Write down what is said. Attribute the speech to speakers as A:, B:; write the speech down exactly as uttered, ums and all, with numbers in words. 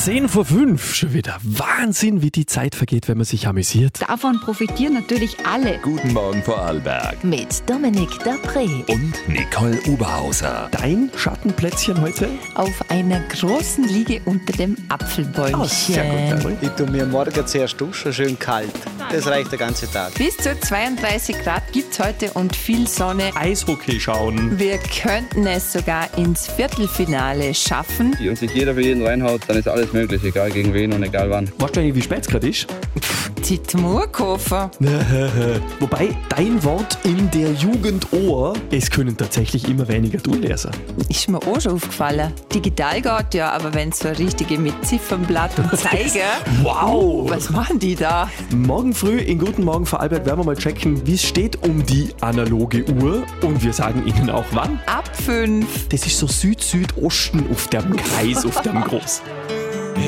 A: Zehn vor fünf schon wieder. Wahnsinn, wie die Zeit vergeht, wenn man sich amüsiert.
B: Davon profitieren natürlich alle.
C: Guten Morgen, Vorarlberg.
D: Mit Dominik Dapré.
C: Und Nicole Oberhauser.
A: Dein Schattenplätzchen heute?
D: Auf einer großen Liege unter dem Apfelbäumchen.
A: Oh, sehr gut, jawohl.
E: Ich tue mir morgen zuerst duschen, schön kalt. Das reicht der ganze Tag.
D: Bis zu zweiunddreißig Grad gibt's heute und viel Sonne.
A: Eishockey schauen.
D: Wir könnten es sogar ins Viertelfinale schaffen.
F: Und sich jeder für jeden reinhaut, dann ist alles möglich, egal gegen wen und egal wann.
A: Weißt du eigentlich, wie spät es gerade ist?
D: Zitmurkofer.
A: Wobei, dein Wort in der Jugendohr, es können tatsächlich immer weniger Durchleser.
D: Ist mir auch schon aufgefallen. Digital geht ja, aber wenn so richtige mit Ziffernblatt und Zeiger.
A: Wow!
D: Was machen die da?
A: Morgen früh in Guten Morgen Vorarlberg werden wir mal checken, wie es steht um die analoge Uhr. Und wir sagen Ihnen auch wann.
D: Ab fünf.
A: Das ist so Süd-Südosten auf dem Kreis, auf dem Groß.